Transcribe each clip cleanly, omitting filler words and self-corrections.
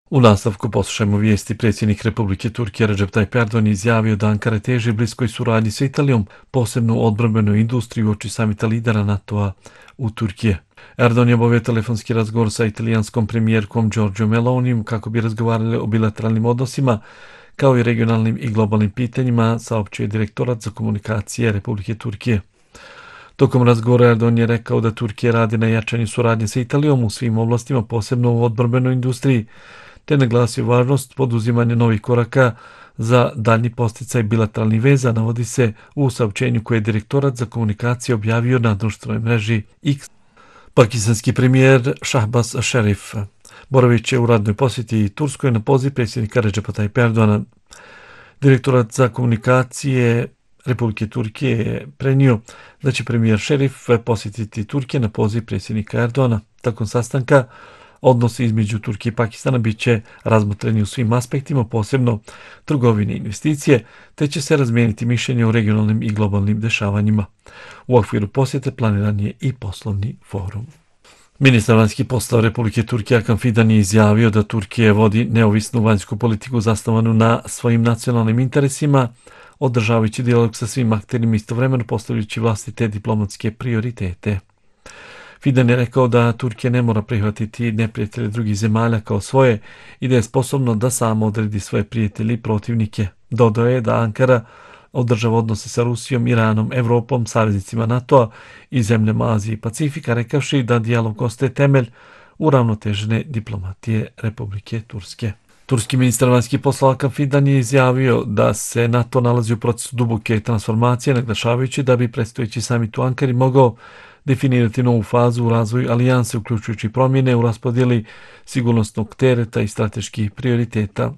U nastavku poslušajmo vijesti. Predsjednik Republike Turske Recep Tayyip Erdogan je izjavio da Ankara teži bliskoj suradnji sa Italijom, posebno u odbrambenoj industriji uoči samita lidera NATO-a u Turskiji. Erdogan je obavio telefonski razgovor sa italijanskom premijerkom Giorgiom Melonijem kako bi razgovarali o bilateralnim odnosima, kao i regionalnim i globalnim pitanjima, saopćio je direktorat za komunikacije Republike Turske. Tokom razgovora Erdogan je rekao da Turskija radi na jačanju suradnje sa Italijom u svim oblastima, posebno u odbrambenoj industriji, te naglasio važnost poduzimanja novih koraka za daljnji posticaj bilateralnih veza, navodi se u saopćenju koje je direktorat za komunikacije objavio na društvenoj mreži X. Pakistanski premijer Shahbaz Sharif boraviće u radnoj posjeti Turskoj na poziv predsjednika Recepa Tayyipa Erdogana. Direktorat za komunikacije Republike Turske je prenio da će premijer Sharif posjetiti Turske na poziv predsjednika Erdogana. Tokom sastanka odnosi između Turske i Pakistana bit će razmotreni u svim aspektima, posebno trgovine i investicije, te će se razmijeniti mišljenje o regionalnim i globalnim dešavanjima. U okviru posjete planiran je i poslovni forum. Ministar vanjskih poslova Republike Turske Hakan Fidan je izjavio da Turskija vodi neovisnu vanjsku politiku zasnovanu na svojim nacionalnim interesima, održavajući dijalog sa svim akterima, istovremeno postavljajući vlastite diplomatske prioritete. Fidan je rekao da Turskija ne mora prihvatiti neprijatelje drugih zemalja kao svoje i da je sposobno da samo odredi svoje prijatelje i protivnike. Dodao je da Ankara održava odnose sa Rusijom, Iranom, Evropom, saveznicima NATO-a i zemljama Azije i Pacifika, rekavši da dijalog ostaje temelj uravnotežene diplomatije Republike Turske. Turski ministar vanjskih poslova Hakan Fidan je izjavio da se NATO nalazi u procesu duboke transformacije, naglašavajući da bi predstojeći samit u Ankari mogao definirati novu fazu u razvoju alijanse, uključujući promjene u raspodjeli sigurnosnog tereta i strateških prioriteta.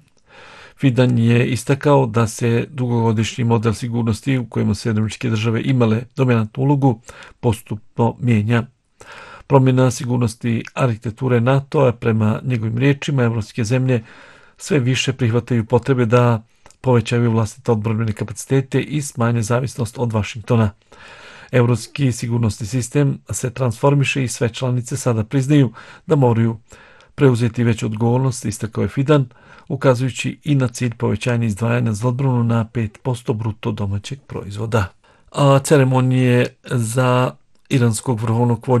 Fidan je istakao da se dugogodišnji model sigurnosti u kojemu se američke države imale dominantnu ulogu postupno mijenja. Promjena sigurnosti arhitekture NATO-a, prema njegovim riječima, evropske zemlje sve više prihvataju potrebe da povećaju vlastite odbrambene kapacitete i smanje zavisnost od Vašingtona. Evropski sigurnosni sistem se transformiše i sve članice sada priznaju da moraju preuzeti veću odgovornost, istakao je Fidan, ukazujući i na cilj povećanja izdvajanja za odbranu na 5% bruto domaćeg proizvoda. A ceremonije za iranskog vrhovnog vođu